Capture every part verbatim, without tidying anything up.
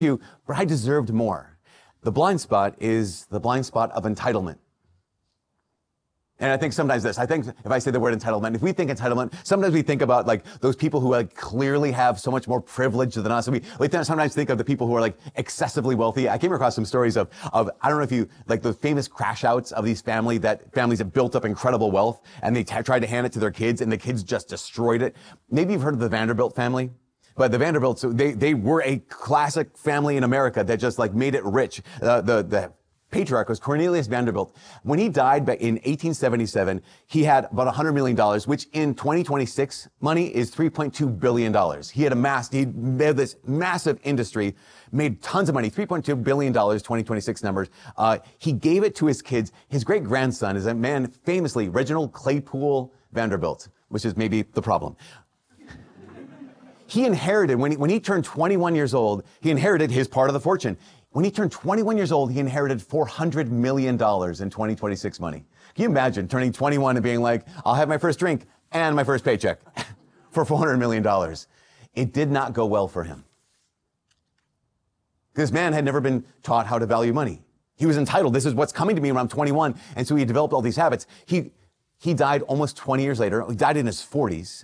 you, but I deserved more. The blind spot is the blind spot of entitlement. And I think sometimes this, I think if I say the word entitlement, if we think entitlement, sometimes we think about like those people who like clearly have so much more privilege than us. And we, we sometimes think of the people who are like excessively wealthy. I came across some stories of, of, I don't know if you, like the famous crash outs of these family that families that built up incredible wealth and they t- tried to hand it to their kids and the kids just destroyed it. Maybe you've heard of the Vanderbilt family. But the Vanderbilts, they, they were a classic family in America that just like made it rich. Uh, the, the patriarch was Cornelius Vanderbilt. When he died back in eighteen seventy-seven, he had about one hundred million dollars, which in twenty twenty-six money is three point two billion dollars. He had amassed, he made this massive industry, made tons of money, three point two billion dollars, twenty twenty-six numbers. Uh, he gave it to his kids. His great grandson is a man famously, Reginald Claypool Vanderbilt, which is maybe the problem. He inherited, when he, when he turned twenty-one years old, he inherited his part of the fortune. When he turned twenty-one years old, he inherited four hundred million dollars in twenty twenty-six money. Can you imagine turning twenty-one and being like, I'll have my first drink and my first paycheck for four hundred million dollars. It did not go well for him. This man had never been taught how to value money. He was entitled. This is what's coming to me when I'm twenty-one. And so he developed all these habits. He, he died almost twenty years later. He died in his forties.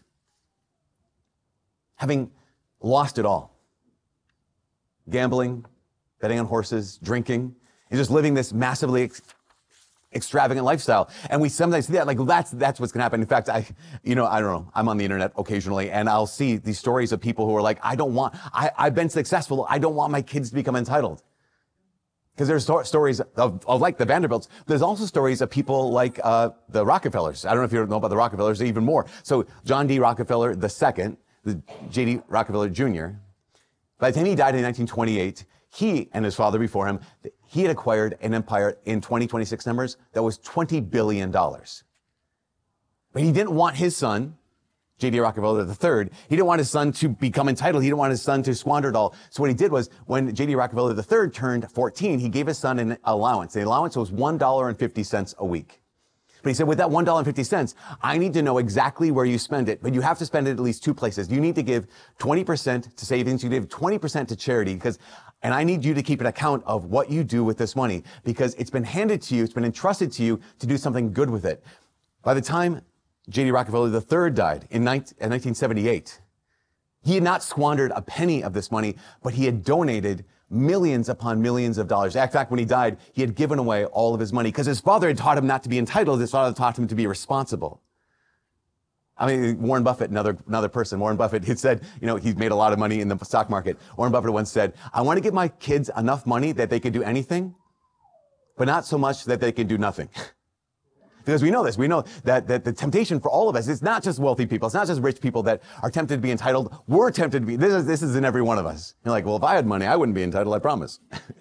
Having lost it all. Gambling, betting on horses, drinking, and just living this massively ex- extravagant lifestyle. And we sometimes see that, like, that's, that's what's going to happen. In fact, I, you know, I don't know, I'm on the internet occasionally and I'll see these stories of people who are like, I don't want, I, I've been successful. I don't want my kids to become entitled. Because there's sto- stories of, of like the Vanderbilts. There's also stories of people like, uh, the Rockefellers. I don't know if you know about the Rockefellers, even more. So John D. Rockefeller the second, the J D. Rockefeller Junior, by the time he died in nineteen twenty-eight, he and his father before him, he had acquired an empire in twenty twenty-six numbers that was twenty billion dollars. But he didn't want his son, J D. Rockefeller the third, he didn't want his son to become entitled. He didn't want his son to squander it all. So what he did was, when J D. Rockefeller the third turned fourteen, he gave his son an allowance. The allowance was one dollar and fifty cents a week. But he said, with that one dollar and fifty cents, I need to know exactly where you spend it, but you have to spend it at least two places. You need to give twenty percent to savings, you give twenty percent to charity, because, and I need you to keep an account of what you do with this money, because it's been handed to you, it's been entrusted to you to do something good with it. By the time J D. Rockefeller the third died in nineteen seventy-eight, he had not squandered a penny of this money, but he had donated millions upon millions of dollars. In fact, when he died, he had given away all of his money because his father had taught him not to be entitled. His father taught him to be responsible. I mean, Warren Buffett, another, another person, Warren Buffett, he said, you know, he's made a lot of money in the stock market. Warren Buffett once said, I want to give my kids enough money that they can do anything, but not so much that they can do nothing. Because we know this. We know that, that the temptation for all of us, it's not just wealthy people. It's not just rich people that are tempted to be entitled. We're tempted to be. This is, this is in every one of us. You're like, well, if I had money, I wouldn't be entitled, I promise.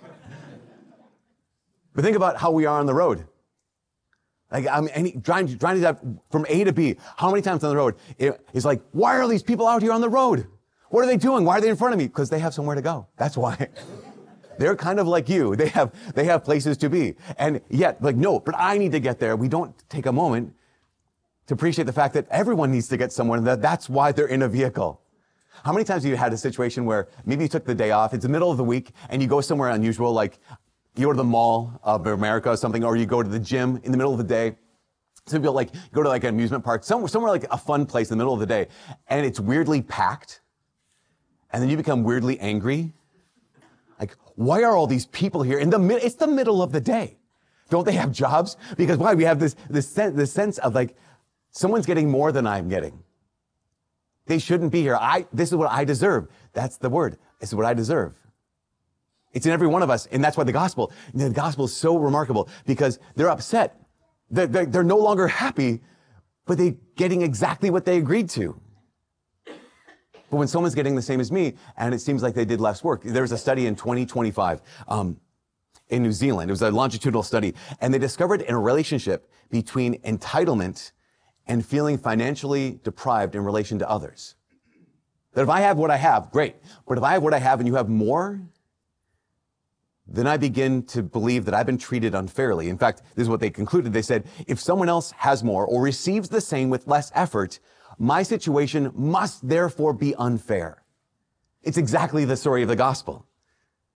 But think about how we are on the road. Like, I mean, any, trying, trying to drive from A to B. How many times on the road? It, it's like, why are these people out here on the road? What are they doing? Why are they in front of me? Because they have somewhere to go. That's why. They're kind of like you. They have, they have places to be. And yet, like, no, but I need to get there. We don't take a moment to appreciate the fact that everyone needs to get somewhere, and that that's why they're in a vehicle. How many times have you had a situation where maybe you took the day off, it's the middle of the week, and you go somewhere unusual, like you go to the Mall of America or something, or you go to the gym in the middle of the day. Some people like go to like an amusement park, somewhere, somewhere like a fun place in the middle of the day, and it's weirdly packed, and then you become weirdly angry. Like, why are all these people here in the mid? It's the middle of the day. Don't they have jobs? Because why? We have this, this, sen- this sense of like, someone's getting more than I'm getting. They shouldn't be here. I, this is what I deserve. That's the word. This is what I deserve. It's in every one of us. And that's why the gospel, the gospel is so remarkable, because they're upset. They're, they're, they're no longer happy, but they're getting exactly what they agreed to. But when someone's getting the same as me, and it seems like they did less work, there was a study in twenty twenty-five um, in New Zealand. It was a longitudinal study, and they discovered a relationship between entitlement and feeling financially deprived in relation to others. That if I have what I have, great. But if I have what I have and you have more, then I begin to believe that I've been treated unfairly. In fact, this is what they concluded. They said, if someone else has more or receives the same with less effort, my situation must therefore be unfair. It's exactly the story of the gospel.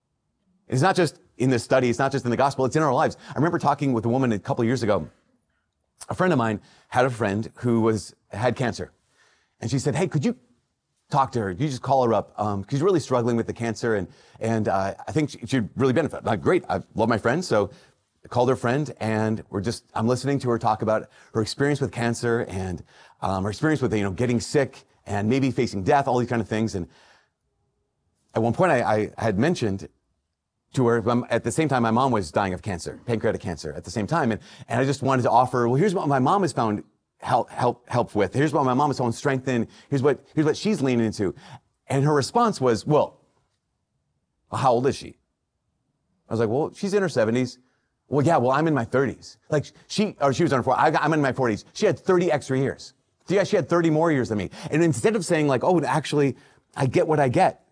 It's not just in this study. It's not just in the gospel. It's in our lives. I remember talking with a woman a couple of years ago. A friend of mine had a friend who was had cancer. And she said, hey, could you talk to her? You just call her up. Um, she's really struggling with the cancer. And, and uh, I think she, she'd really benefit. Like, great. I love my friend. So I called her friend, and we're just, I'm listening to her talk about her experience with cancer and um, her experience with, you know, getting sick and maybe facing death, all these kind of things. And at one point I, I had mentioned to her, at the same time, my mom was dying of cancer, pancreatic cancer at the same time. And, and I just wanted to offer, well, here's what my mom has found help, help, help with. Here's what my mom has found strength in. Here's what, here's what she's leaning into. And her response was, well, how old is she? I was like, well, she's in her seventies. Well, yeah, well, I'm in my thirties. Like she, or she was on her forties. I'm in my forties. She had thirty extra years. So yeah, she had thirty more years than me. And instead of saying like, oh, actually, I get what I get.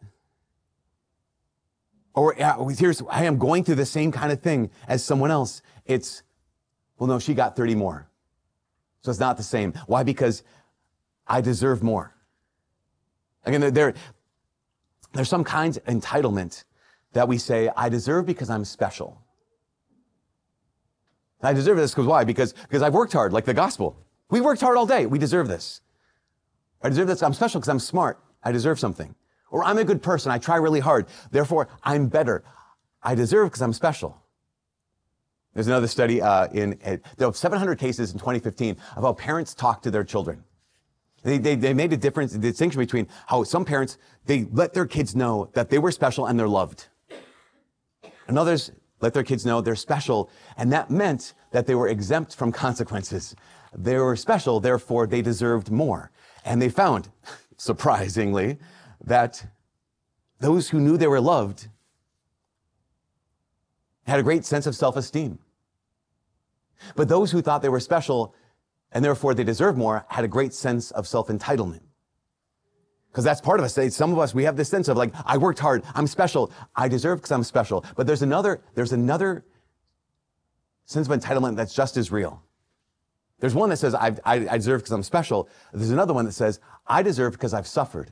Or yeah, here's, I am going through the same kind of thing as someone else. It's, well, no, she got thirty more. So it's not the same. Why? Because I deserve more. Again, there, there, there's some kinds of entitlement that we say, I deserve because I'm special. I deserve this because why? Because, because I've worked hard, like the gospel. We worked hard all day. We deserve this. I deserve this. I'm special because I'm smart. I deserve something. Or I'm a good person. I try really hard. Therefore, I'm better. I deserve because I'm special. There's another study uh, in, uh, there were seven hundred cases in twenty fifteen of how parents talk to their children. They, they, they made a difference, a distinction between how some parents, they let their kids know that they were special and they're loved. And others let their kids know they're special, and that meant that they were exempt from consequences. They were special, therefore they deserved more. And they found, surprisingly, that those who knew they were loved had a great sense of self-esteem. But those who thought they were special and therefore they deserved more had a great sense of self-entitlement. Because that's part of us. Some of us, we have this sense of like, I worked hard, I'm special, I deserve because I'm special. But there's another, there's another sense of entitlement that's just as real. There's one that says, I, I, I deserve because I'm special. There's another one that says, I deserve because I've suffered.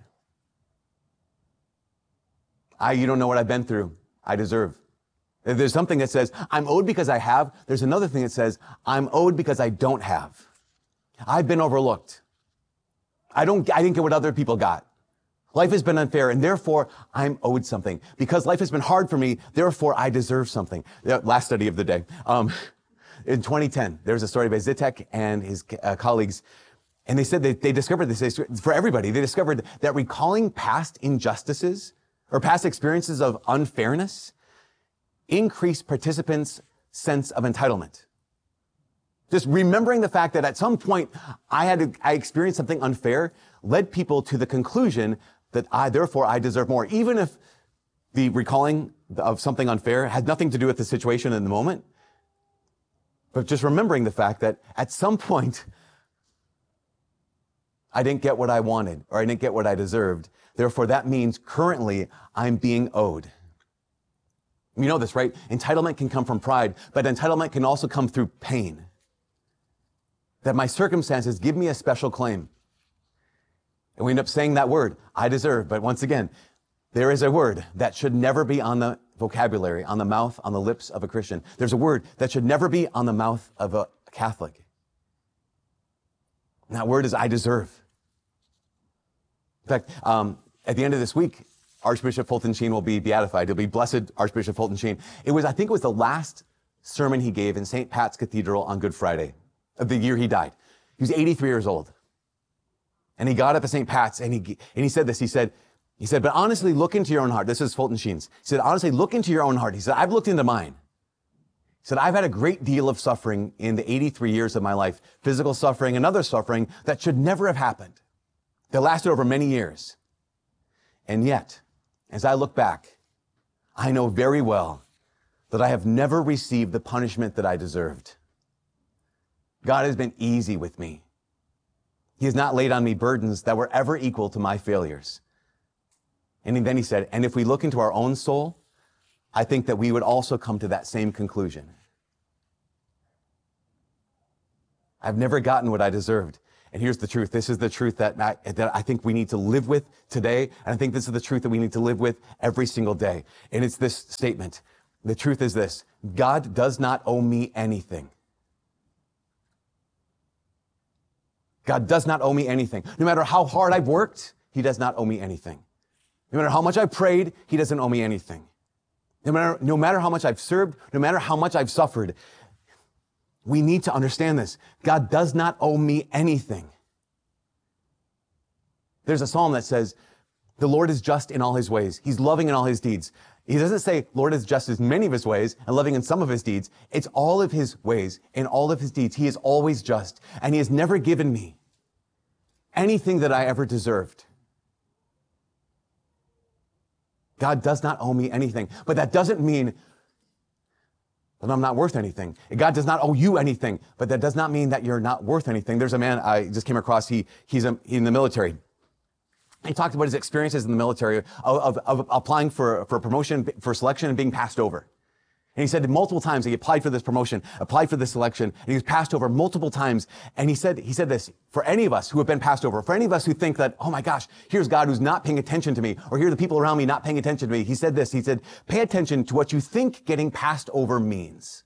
I, you don't know what I've been through. I deserve. There's something that says, I'm owed because I have. There's another thing that says, I'm owed because I don't have. I've been overlooked. I don't, I didn't get what other people got. Life has been unfair, and therefore I'm owed something. Because life has been hard for me, therefore I deserve something. The last study of the day. Um, in twenty ten, there was a story by Zitek and his uh, colleagues, and they said that they discovered this for everybody. They discovered that recalling past injustices or past experiences of unfairness increased participants' sense of entitlement. Just remembering the fact that at some point I had to, I experienced something unfair led people to the conclusion that I, therefore, I deserve more. Even if the recalling of something unfair had nothing to do with the situation in the moment, but just remembering the fact that at some point I didn't get what I wanted or I didn't get what I deserved. Therefore, that means currently I'm being owed. You know this, right? Entitlement can come from pride, but entitlement can also come through pain. That my circumstances give me a special claim. And we end up saying that word, I deserve. But once again, there is a word that should never be on the vocabulary, on the mouth, on the lips of a Christian. There's a word that should never be on the mouth of a Catholic. And that word is I deserve. In fact, um, at the end of this week, Archbishop Fulton Sheen will be beatified. He'll be blessed Archbishop Fulton Sheen. It was, I think it was the last sermon he gave in Saint Pat's Cathedral on Good Friday of the year he died. He was eighty-three years old. And he got up at Saint Pat's and he, and he said this, he said, he said, but honestly, look into your own heart. This is Fulton Sheen's. He said, honestly, look into your own heart. He said, I've looked into mine. He said, I've had a great deal of suffering in the eighty-three years of my life, physical suffering and other suffering that should never have happened, that lasted over many years. And yet, as I look back, I know very well that I have never received the punishment that I deserved. God has been easy with me. He has not laid on me burdens that were ever equal to my failures. And then he said, and if we look into our own soul, I think that we would also come to that same conclusion. I've never gotten what I deserved. And here's the truth. This is the truth that I, that I think we need to live with today. And I think this is the truth that we need to live with every single day. And it's this statement. The truth is this: God does not owe me anything. God does not owe me anything. No matter how hard I've worked, he does not owe me anything. No matter how much I've prayed, he doesn't owe me anything. No matter, no matter how much I've served, no matter how much I've suffered, we need to understand this. God does not owe me anything. There's a psalm that says, the Lord is just in all his ways. He's loving in all his deeds. He doesn't say, Lord is just in many of his ways and loving in some of his deeds. It's all of his ways and all of his deeds. He is always just, and he has never given me anything that I ever deserved. God does not owe me anything, but that doesn't mean that I'm not worth anything. God does not owe you anything, but that does not mean that you're not worth anything. There's a man I just came across. He, he's a, in the military. He talked about his experiences in the military of, of, of applying for, for promotion, for selection, and being passed over. And he said multiple times he applied for this promotion, applied for this selection, and he was passed over multiple times. And he said, he said this, for any of us who have been passed over, for any of us who think that, oh my gosh, here's God who's not paying attention to me, or here are the people around me not paying attention to me. He said this, he said, pay attention to what you think getting passed over means.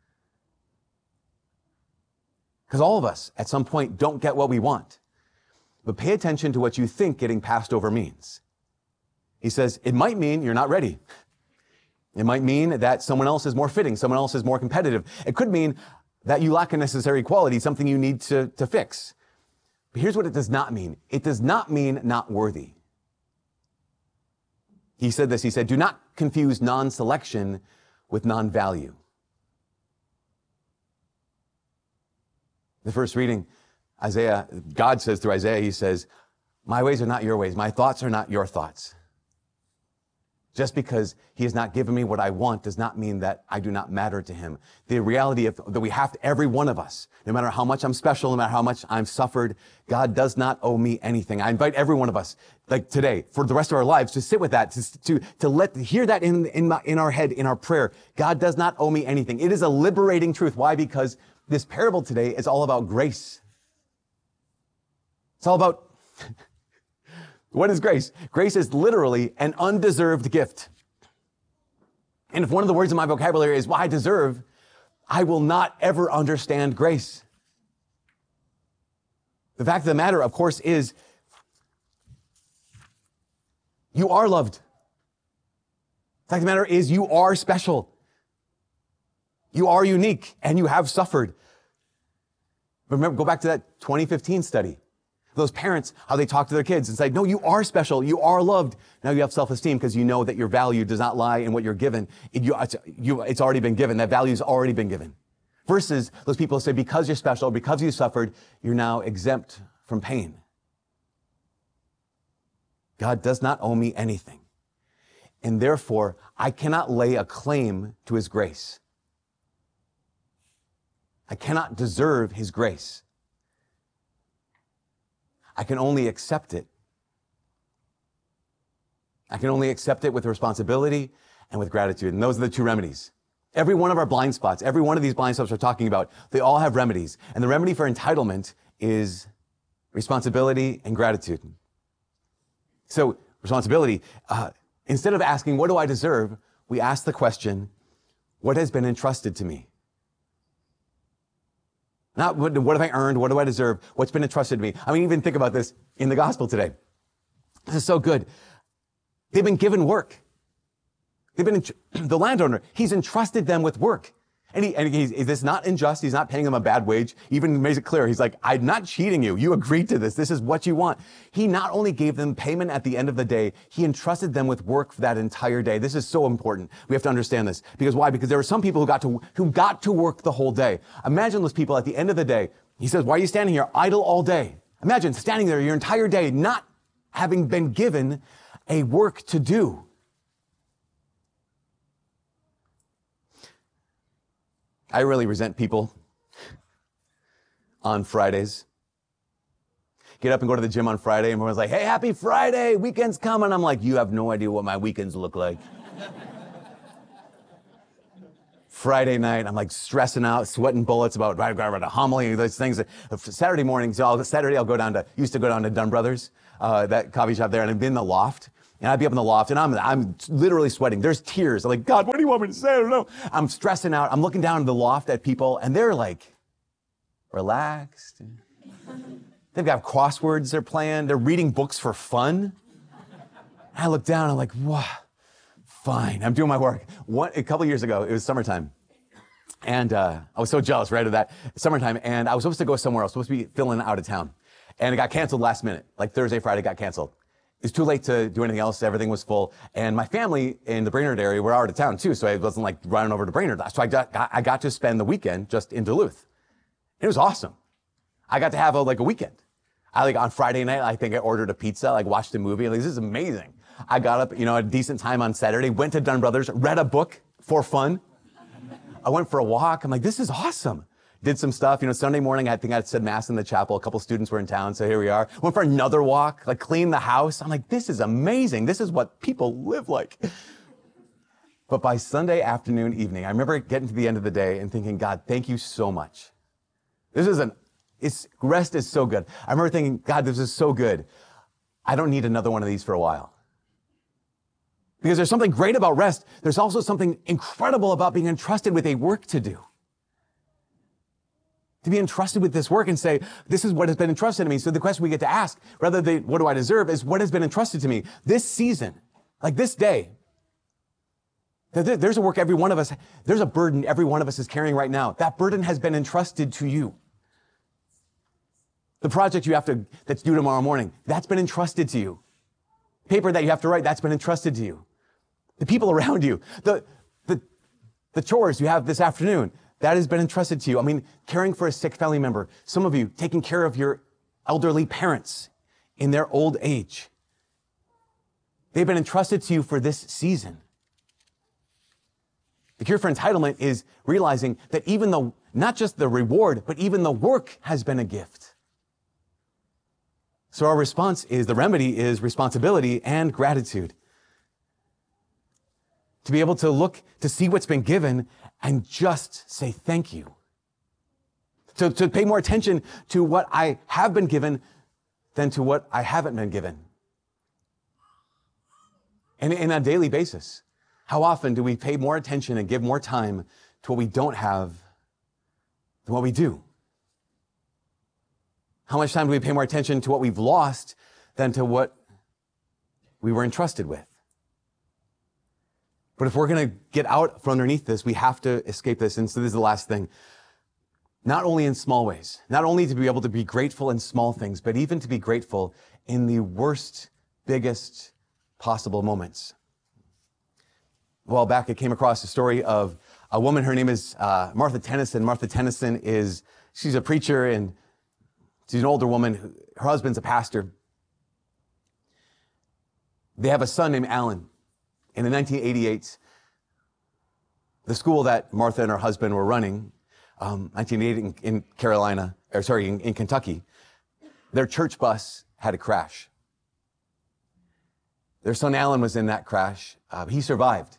Because all of us at some point don't get what we want. But pay attention to what you think getting passed over means. He says, it might mean you're not ready. It might mean that someone else is more fitting, someone else is more competitive. It could mean that you lack a necessary quality, something you need to, to fix. But here's what it does not mean. It does not mean not worthy. He said this, he said, do not confuse non-selection with non-value. The first reading, Isaiah, God says through Isaiah, he says, my ways are not your ways. My thoughts are not your thoughts. Just because he has not given me what I want does not mean that I do not matter to him. The reality of, that we have to, every one of us, no matter how much I'm special, no matter how much I'm suffered, God does not owe me anything. I invite every one of us, like today, for the rest of our lives, to sit with that, to, to, to let, hear that in, in, my, in our head, in our prayer. God does not owe me anything. It is a liberating truth. Why? Because this parable today is all about grace. It's all about, what is grace? Grace is literally an undeserved gift. And if one of the words in my vocabulary is, well, I deserve, I will not ever understand grace. The fact of the matter, of course, is you are loved. The fact of the matter is you are special. You are unique and you have suffered. Remember, go back to that twenty fifteen study. Those parents, how they talk to their kids and say, no, you are special. You are loved. Now you have self-esteem because you know that your value does not lie in what you're given. It, you, it's, you, it's already been given. That value's already been given. Versus those people who say, because you're special, because you suffered, you're now exempt from pain. God does not owe me anything. And therefore, I cannot lay a claim to his grace. I cannot deserve his grace. I can only accept it. I can only accept it with responsibility and with gratitude. And those are the two remedies. Every one of our blind spots, every one of these blind spots we're talking about, they all have remedies. And the remedy for entitlement is responsibility and gratitude. So, responsibility, uh, instead of asking, what do I deserve? We ask the question, what has been entrusted to me? Not what, what have I earned? What do I deserve? What's been entrusted to me? I mean, even think about this in the gospel today. This is so good. They've been given work. They've been, the landowner, he's entrusted them with work. And he, and he's, is this not unjust? He's not paying them a bad wage. He even makes it clear. He's like, I'm not cheating you. You agreed to this. This is what you want. He not only gave them payment at the end of the day, he entrusted them with work for that entire day. This is so important. We have to understand this. Because why? Because there were some people who got to, who got to work the whole day. Imagine those people at the end of the day. He says, why are you standing here idle all day? Imagine standing there your entire day, not having been given a work to do. I really resent people on Fridays. Get up and go to the gym on Friday, and everyone's like, hey, happy Friday, weekend's coming. I'm like, you have no idea what my weekends look like. Friday night, I'm like stressing out, sweating bullets about, about a homily, those things. Saturday mornings, Saturday I'll go down to, used to go down to Dunn Brothers, uh, that coffee shop there, and I've been in the loft. And I'd be up in the loft, and I'm I'm literally sweating. There's tears. I'm like, God, what do you want me to say? I don't know. I'm stressing out. I'm looking down in the loft at people, and they're like, relaxed. They've got crosswords they're playing. They're reading books for fun. I look down, I'm like, wow, fine. I'm doing my work. One, a couple years ago, it was summertime. And uh, I was so jealous right of that summertime. And I was supposed to go somewhere. I was supposed to be filling out of town. And it got canceled last minute. Like Thursday, Friday, it got canceled. It was too late to do anything else. Everything was full. And my family in the Brainerd area were out of town too. So I wasn't like running over to Brainerd. So I got, I got to spend the weekend just in Duluth. It was awesome. I got to have a, like a weekend. I like on Friday night, I think I ordered a pizza, like watched a movie. Like, this is amazing. I got up, you know, at a decent time on Saturday, went to Dunn Brothers, read a book for fun. I went for a walk. I'm like, this is awesome. Did some stuff. You know, Sunday morning, I think I said mass in the chapel. A couple students were in town, so here we are. Went for another walk, like cleaned the house. I'm like, this is amazing. This is what people live like. But by Sunday afternoon, evening, I remember getting to the end of the day and thinking, God, thank you so much. This is an, it's, rest is so good. I remember thinking, God, this is so good. I don't need another one of these for a while. Because there's something great about rest. There's also something incredible about being entrusted with a work to do. To be entrusted with this work and say, this is what has been entrusted to me. So the question we get to ask, rather than what do I deserve, is what has been entrusted to me. This season, like this day, there's a work every one of us, there's a burden every one of us is carrying right now. That burden has been entrusted to you. The project you have to, that's due tomorrow morning, that's been entrusted to you. Paper that you have to write, that's been entrusted to you. The people around you, the, the, the chores you have this afternoon, that has been entrusted to you. I mean, caring for a sick family member. Some of you taking care of your elderly parents in their old age. They've been entrusted to you for this season. The cure for entitlement is realizing that even though, not just the reward, but even the work has been a gift. So our response is, the remedy is responsibility and gratitude. To be able to look, to see what's been given and just say thank you. To, to pay more attention to what I have been given than to what I haven't been given. And in a daily basis, how often do we pay more attention and give more time to what we don't have than what we do? How much time do we pay more attention to what we've lost than to what we were entrusted with? But if we're going to get out from underneath this, we have to escape this. And so this is the last thing. Not only in small ways, not only to be able to be grateful in small things, but even to be grateful in the worst, biggest possible moments. A while back, I came across a story of a woman. Her name is uh, Martha Tennyson. Martha Tennyson is, she's a preacher, and she's an older woman. Her husband's a pastor. They have a son named Alan. And in nineteen eighty-eight, the school that Martha and her husband were running, um, nineteen eighty-eight in, in Carolina, or sorry, in, in Kentucky, their church bus had a crash. Their son Alan was in that crash. Uh, he survived.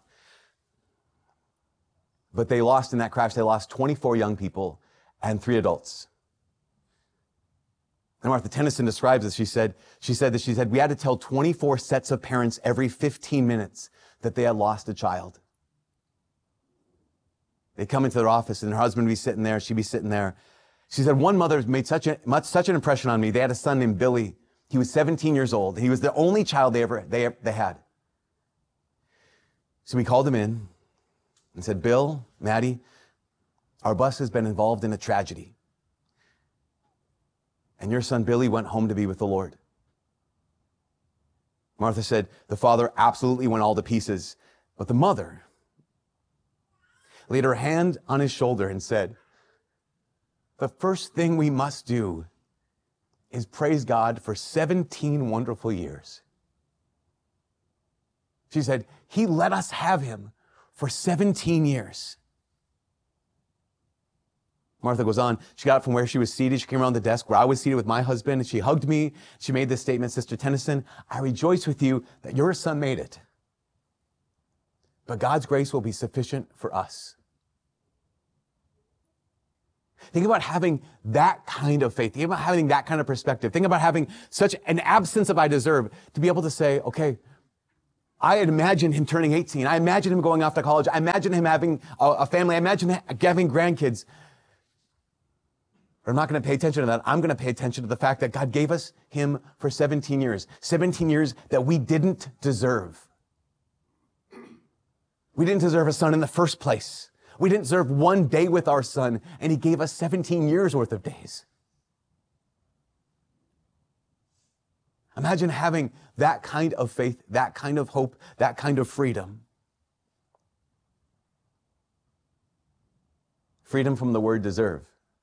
But they lost in that crash, they lost twenty-four young people and three adults. And Martha Tennyson describes this. She said, she said that she said, we had to tell twenty-four sets of parents every fifteen minutes that they had lost a child. They'd come into their office and her husband would be sitting there, she'd be sitting there. She said, one mother made such a, much, such an impression on me. They had a son named Billy. He was seventeen years old. He was the only child they ever, they, they had. So we called him in and said, Bill, Maddie, our bus has been involved in a tragedy. And your son Billy went home to be with the Lord. Martha said, the father absolutely went all to pieces, but the mother laid her hand on his shoulder and said, the first thing we must do is praise God for seventeen wonderful years. She said, he let us have him for seventeen years. Martha goes on, she got up from where she was seated, she came around the desk where I was seated with my husband, and she hugged me. She made this statement, Sister Tennyson, I rejoice with you that your son made it. But God's grace will be sufficient for us. Think about having that kind of faith. Think about having that kind of perspective. Think about having such an absence of I deserve to be able to say, okay, I imagine him turning eighteen. I imagine him going off to college. I imagine him having a, a family. I imagine him having grandkids. But I'm not going to pay attention to that. I'm going to pay attention to the fact that God gave us him for seventeen years. seventeen years that we didn't deserve. We didn't deserve a son in the first place. We didn't deserve one day with our son, and he gave us seventeen years worth of days. Imagine having that kind of faith, that kind of hope, that kind of freedom. Freedom from the word deserve.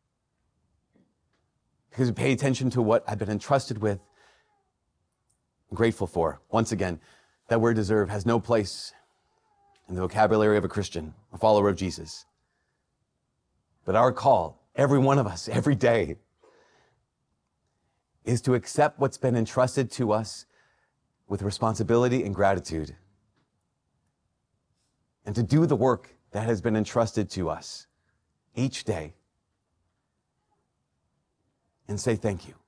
Because we pay attention to what I've been entrusted with, I'm grateful for. Once again, that word deserve has no place in the vocabulary of a Christian, a follower of Jesus. But our call, every one of us, every day, is to accept what's been entrusted to us with responsibility and gratitude, and to do the work that has been entrusted to us each day and say thank you.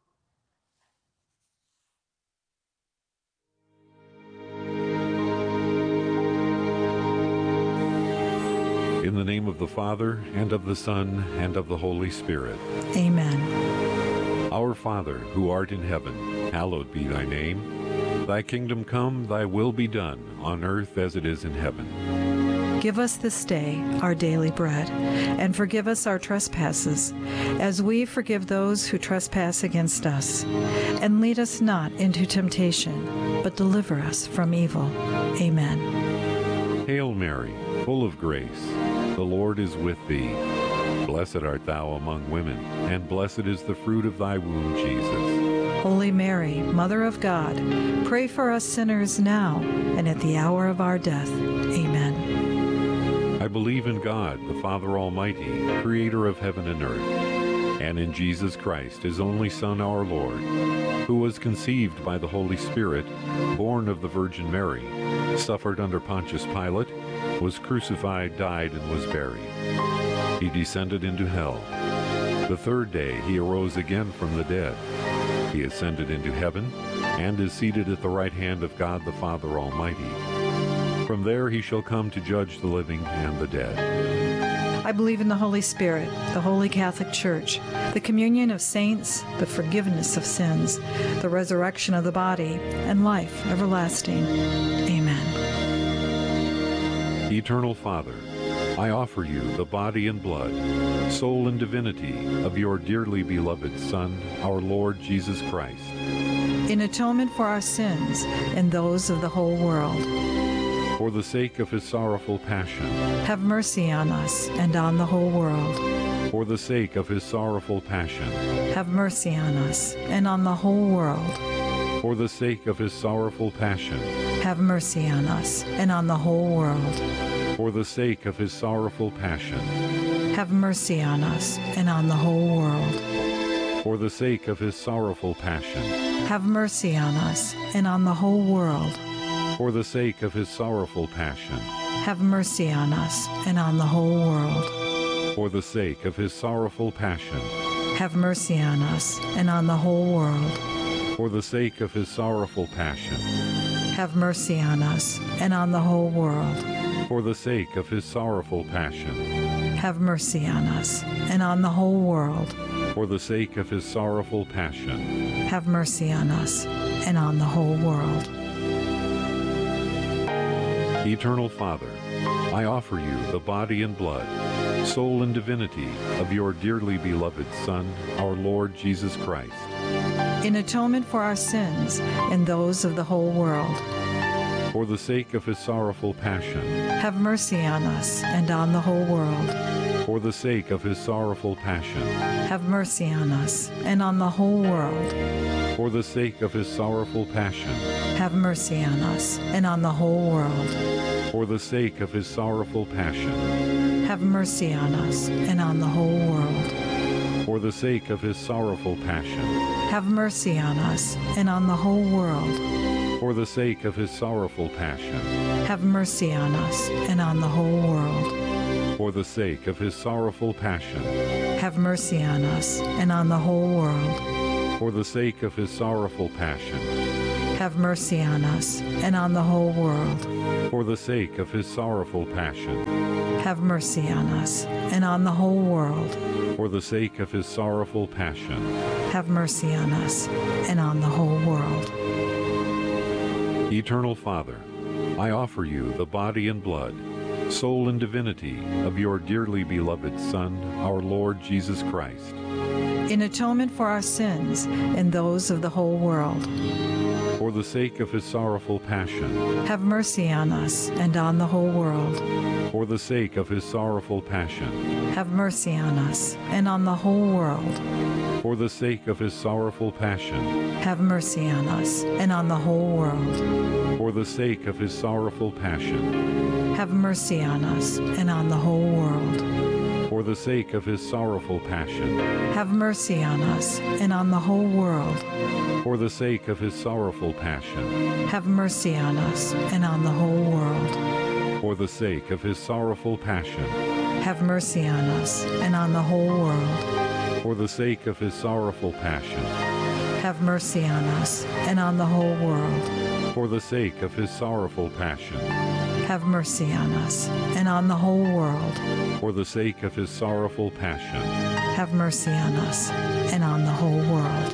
In the name of the Father, and of the Son, and of the Holy Spirit. Amen. Our Father, who art in heaven, hallowed be thy name. Thy kingdom come, thy will be done, on earth as it is in heaven. Give us this day our daily bread, and forgive us our trespasses, as we forgive those who trespass against us. And lead us not into temptation, but deliver us from evil. Amen. Hail Mary, full of grace, the Lord is with thee. Blessed art thou among women, and blessed is the fruit of thy womb, Jesus. Holy Mary, Mother of God, pray for us sinners now and at the hour of our death. Amen. I believe in God, the Father Almighty, creator of heaven and earth, and in Jesus Christ, his only Son, our Lord, who was conceived by the Holy Spirit, born of the Virgin Mary, suffered under Pontius Pilate, was crucified, died, and was buried. He descended into hell. The third day he arose again from the dead. He ascended into heaven and is seated at the right hand of God the Father Almighty. From there he shall come to judge the living and the dead. I believe in the Holy Spirit, the Holy Catholic Church, the communion of saints, the forgiveness of sins, the resurrection of the body, and life everlasting. Amen. Eternal Father, I offer you the body and blood, soul and divinity of your dearly beloved Son, our Lord Jesus Christ, in atonement for our sins and those of the whole world. For the sake of his sorrowful passion, have mercy on us and on the whole world. For the sake of his sorrowful passion, have mercy on us and on the whole world. For the sake of his sorrowful passion, have mercy on us and on the whole world. For the sake of his sorrowful passion, have mercy on us and on the whole world. For the sake of his sorrowful passion, have mercy on us and on the whole world. For the sake of his sorrowful passion, have mercy on us and on the whole world. For the sake of his sorrowful passion, have mercy on us and on the whole world. For the sake of his sorrowful passion, have mercy on us and on the whole world. For the sake of his sorrowful passion, have mercy on us and on the whole world. For the sake of his sorrowful passion, have mercy on us and on the whole world. Eternal Father, I offer you the body and blood, soul and divinity of your dearly beloved Son, our Lord Jesus Christ, in atonement for our sins and those of the whole world. For the sake of his sorrowful passion, have mercy on us and on the whole world. For the sake of his sorrowful passion, have mercy on us and on the whole world. For the sake of his sorrowful passion, have mercy on us and on the whole world. For the sake of his sorrowful passion, have mercy on us and on the whole world. For the sake of his sorrowful passion, have mercy on us and on the whole world. For the sake of his sorrowful passion, have mercy on us and on the whole world. For the sake of his sorrowful passion, have mercy on us and on the whole world. For the sake of his sorrowful passion, have mercy on us and on the whole world. For the sake of his sorrowful passion, Have mercy on us and on the whole world. for the sake of his sorrowful passion, Have mercy on us and on the whole world. Eternal Father, I offer you the body and blood, soul and divinity of your dearly beloved Son, our Lord Jesus Christ, In atonement for our sins and those of the whole world. for the sake of his sorrowful passion, Have mercy on us and on the whole world. for the sake of his sorrowful passion, Have mercy on us and on the whole world. for the sake of his sorrowful passion, Have mercy on us and on the whole world. for the sake of his sorrowful passion, Have mercy on us and on the whole world. for the sake of his sorrowful passion, Have mercy on us and on the whole world. for the sake of his sorrowful passion, Have mercy on us and on the whole world. for the sake of his sorrowful passion, Have mercy on us and on the whole world. for the sake of his sorrowful passion, Have mercy on us and on the whole world. for the sake of his sorrowful passion, Have mercy on us and on the whole world. for the sake of his sorrowful passion, Have mercy on us and on the whole world.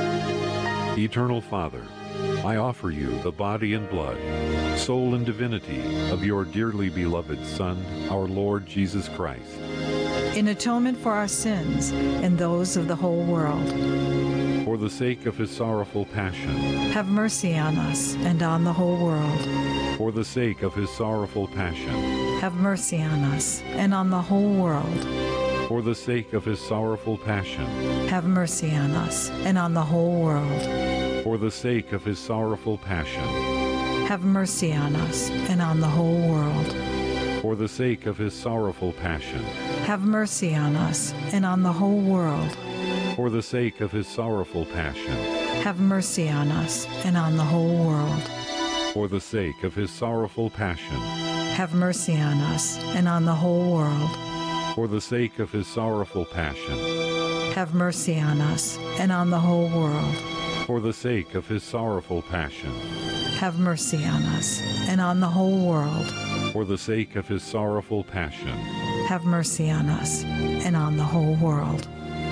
Eternal Father, I offer you the body and blood, soul and divinity of your dearly beloved Son, our Lord Jesus Christ, In atonement for our sins and those of the whole world. for the sake of his sorrowful passion, Have mercy on us and on the whole world. for the sake of his sorrowful passion, Have mercy on us and on the whole world. for the sake of his sorrowful passion, Have mercy on us and on the whole world. for the sake of his sorrowful passion, Have mercy on us and on the whole world. for the sake of his sorrowful passion, Have mercy on us and on the whole world. for the sake of his sorrowful passion, Have mercy on us and on the whole world. for the sake of his sorrowful passion, Have mercy on us and on the whole world. for the sake of his sorrowful passion, Have mercy on us and on the whole world. for the sake of his sorrowful passion, Have mercy on us and on the whole world. for the sake of his sorrowful passion, Have mercy on us and on the whole world.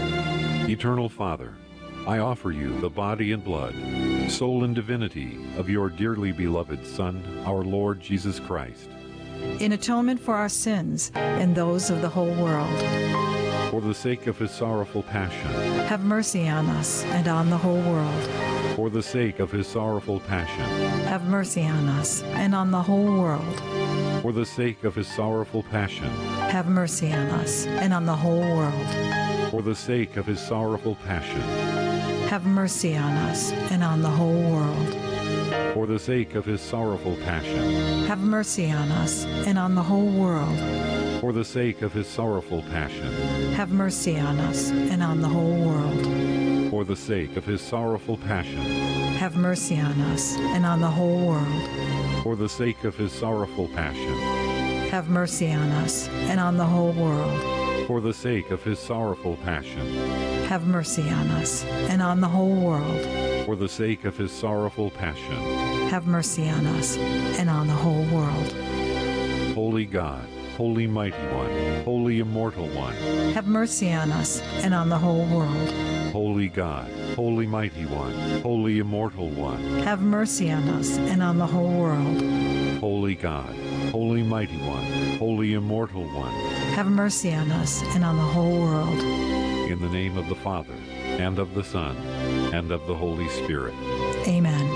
Eternal Father, I offer you the body and blood, soul and divinity of your dearly beloved Son, our Lord Jesus Christ, In atonement for our sins and those of the whole world. for the sake of his sorrowful passion, Have mercy on us and on the whole world. for the sake of his sorrowful passion, Have mercy on us and on the whole world. for the sake of his sorrowful passion, Have mercy on us and on the whole world. for the sake of his sorrowful passion, Have mercy on us and on the whole world. for the sake of his sorrowful passion, Have mercy on us and on the whole world. for the sake of his sorrowful passion, Have mercy on us and on the whole world. for the sake of his sorrowful passion, Have mercy on us and on the whole world. for the sake of his sorrowful passion, Have mercy on us and on the whole world. for the sake of his sorrowful passion, Have mercy on us and on the whole world. for the sake of his sorrowful passion. Have mercy on us and on the whole world. Holy God, Holy Mighty One, Holy Immortal One, Have mercy on us and on the whole world. Holy God, Holy Mighty One, Holy Immortal One, Have mercy on us and on the whole world. Holy God, Holy Mighty One, Holy Immortal One, Have mercy on us and on the whole world. in the name of the Father, and of the Son, and of the Holy Spirit. Amen.